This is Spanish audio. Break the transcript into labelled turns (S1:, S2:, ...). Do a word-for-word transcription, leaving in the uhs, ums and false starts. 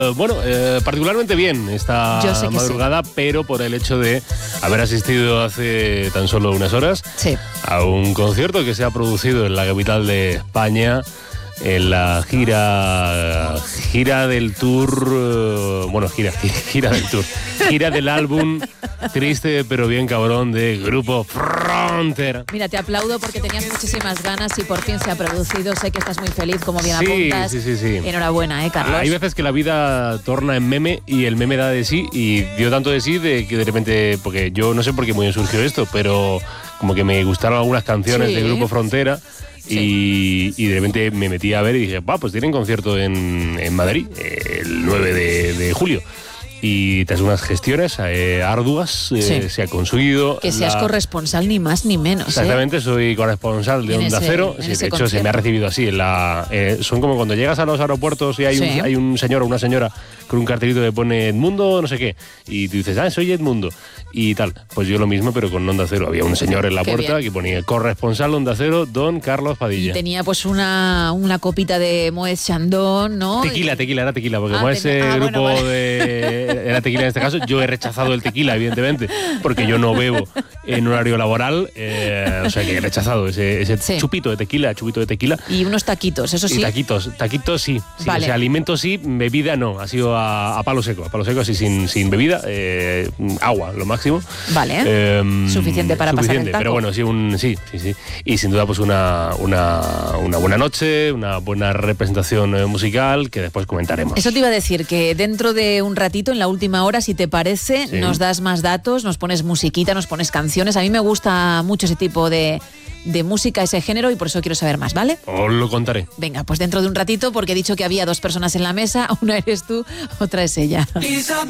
S1: Uh, bueno, eh, particularmente bien esta
S2: Yo sé que
S1: madrugada,
S2: sí.
S1: pero por el hecho de haber asistido hace tan solo unas horas
S2: Sí.
S1: a un concierto que se ha producido en la capital de España, en la gira gira del tour, eh, bueno, gira, gira del tour, gira del álbum Triste pero bien cabrón de Grupo Frontera.
S2: Mira, te aplaudo porque tenías muchísimas ganas y por fin se ha producido. Sé que estás muy feliz, como bien
S1: Sí,
S2: apuntas.
S1: sí, sí, sí.
S2: Enhorabuena, ¿eh, Carlos?
S1: Hay veces que la vida torna en meme y el meme da de sí, y dio tanto de sí de que de repente, porque yo no sé por qué muy bien surgió esto, pero como que me gustaron algunas canciones
S2: Sí.
S1: del Grupo Frontera. Y, y de repente me metí a ver y dije, va, pues tienen concierto en, en Madrid eh, el nueve de, de julio. Y tras unas gestiones eh, arduas eh,
S2: Sí.
S1: se ha conseguido...
S2: Que seas
S1: la...
S2: corresponsal ni más ni menos.
S1: Exactamente,
S2: ¿eh?
S1: soy corresponsal de
S2: En
S1: Onda
S2: ese-
S1: Cero.
S2: en
S1: Sí,
S2: ese
S1: de hecho, se me ha
S2: concierto.
S1: recibido así. En la, eh, son como cuando llegas a los aeropuertos y hay,
S2: Sí.
S1: un, hay un señor o una señora con un cartelito que pone Edmundo, no sé qué. Y tú dices, ah, soy Edmundo. Y tal. Pues yo lo mismo, pero con Onda Cero. Había un señor en la
S2: Qué
S1: puerta
S2: bien.
S1: que ponía corresponsal Onda Cero, don Carlos
S2: Y
S1: Padilla.
S2: tenía pues una, una copita de Moet Chandon, ¿no?
S1: Tequila,
S2: Y-
S1: tequila, era tequila, porque
S2: Ah,
S1: como ese
S2: tenía- ah,
S1: grupo
S2: bueno, vale.
S1: de... Era tequila en este caso, yo he rechazado el tequila, evidentemente, porque yo no bebo en horario laboral, eh, o sea que he rechazado ese, ese
S2: Sí.
S1: chupito de tequila, chupito de tequila.
S2: Y unos taquitos, eso
S1: Y
S2: sí.
S1: taquitos, taquitos sí, sí,
S2: Vale.
S1: o sea, alimentos sí, bebida no, ha sido a, a palo seco, a palo seco así sin, sin bebida, eh, agua, lo máximo.
S2: Vale.
S1: Eh,
S2: Suficiente para pasar el
S1: suficiente,
S2: taco.
S1: pero bueno, sí, un, sí, sí, sí. Y sin duda, pues una, una, una buena noche, una buena representación eh, musical que después comentaremos.
S2: Eso te iba a decir, que dentro de un ratito, en la última hora, si te parece,
S1: Sí.
S2: nos das más datos, nos pones musiquita, nos pones canciones. A mí me gusta mucho ese tipo de, de música, ese género, y por eso quiero saber más, ¿vale?
S1: Os lo contaré.
S2: Venga, pues dentro de un ratito, porque he dicho que había dos personas en la mesa, una eres tú, otra es ella.